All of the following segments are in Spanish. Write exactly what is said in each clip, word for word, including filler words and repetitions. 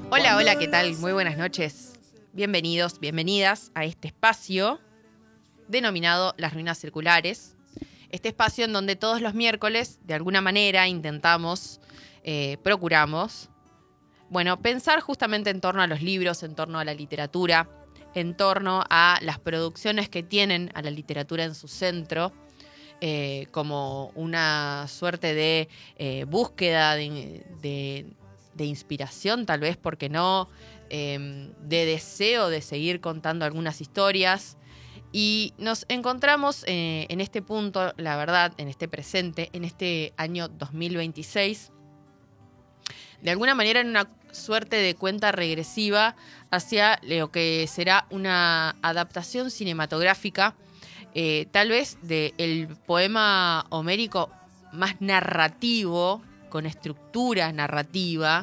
Hola, hola, ¿qué tal? Muy buenas noches. Bienvenidos, bienvenidas a este espacio denominado Las Ruinas Circulares. Este espacio en donde todos los miércoles, de alguna manera, intentamos, eh, procuramos, bueno, pensar justamente en torno a los libros, en torno a la literatura, en torno a las producciones que tienen a la literatura en su centro, eh, como una suerte de eh, búsqueda de, de, de inspiración, tal vez, ¿por qué no? Eh, de deseo de seguir contando algunas historias. Y nos encontramos eh, en este punto, la verdad, en este presente, en este año dos mil veintiséis, de alguna manera en una suerte de cuenta regresiva hacia lo que será una adaptación cinematográfica, eh, tal vez del poema homérico más narrativo, con estructura narrativa,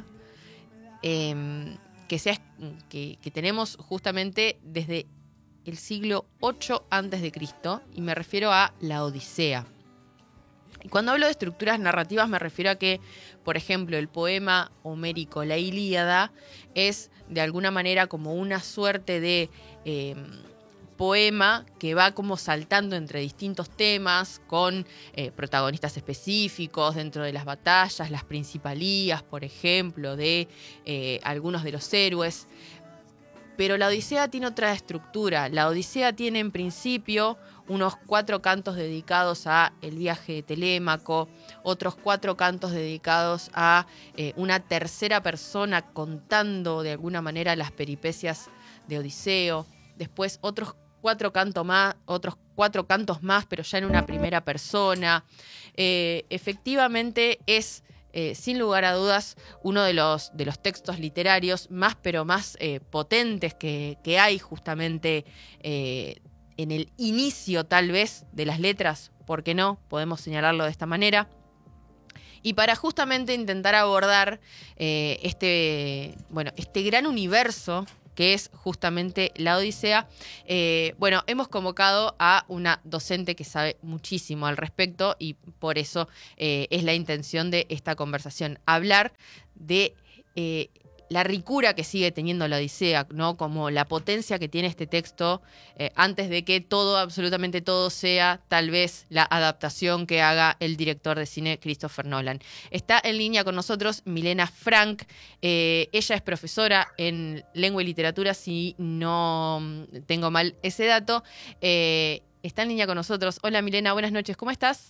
eh, que, sea, que, que tenemos justamente desde el siglo ocho antes de Cristo, y me refiero a la Odisea. Y cuando hablo de estructuras narrativas me refiero a que, por ejemplo, el poema homérico La Ilíada es de alguna manera como una suerte de eh, poema que va como saltando entre distintos temas, con eh, protagonistas específicos dentro de las batallas, las principalías, por ejemplo, de eh, algunos de los héroes. Pero la Odisea tiene otra estructura. La Odisea tiene en principio unos cuatro cantos dedicados a el viaje de Telémaco, otros cuatro cantos dedicados a eh, una tercera persona contando de alguna manera las peripecias de Odiseo, después otros cuatro cantos más, otros cuatro cantos más, pero ya en una primera persona. Eh, efectivamente es Eh, sin lugar a dudas, uno de los, de los textos literarios más, pero más eh, potentes que, que hay justamente eh, en el inicio, tal vez, de las letras, ¿por qué no? Podemos señalarlo de esta manera. Y para justamente intentar abordar eh, este, bueno, este gran universo que es justamente la Odisea, eh, bueno, hemos convocado a una docente que sabe muchísimo al respecto y por eso eh, es la intención de esta conversación, hablar de eh, la ricura que sigue teniendo la Odisea, ¿no? Como la potencia que tiene este texto eh, antes de que todo, absolutamente todo, sea tal vez la adaptación que haga el director de cine Christopher Nolan. Está en línea con nosotros Milena Frank. Eh, ella es profesora en lengua y literatura, si no tengo mal ese dato. Eh, está en línea con nosotros. Hola Milena, buenas noches, ¿cómo estás?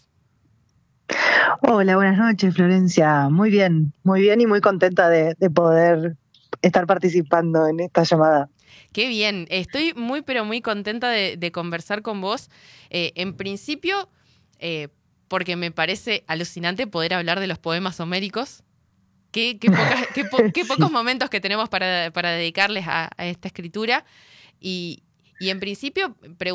Hola, buenas noches, Florencia. Muy bien, muy bien y muy contenta de, de poder estar participando en esta llamada. Qué bien, estoy muy pero muy contenta de, de conversar con vos. Eh, en principio, eh, porque me parece alucinante poder hablar de los poemas homéricos. Qué, qué, pocas, qué, po, qué pocos Sí. momentos que tenemos para, para dedicarles a, a esta escritura. Y, y en principio,